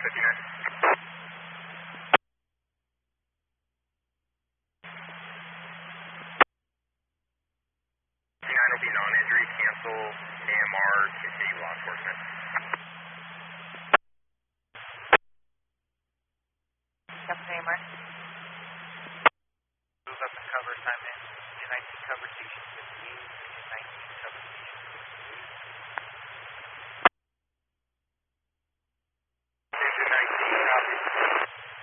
59 will be non-injury, cancel, AMR, continue law enforcement. Cancel AMR.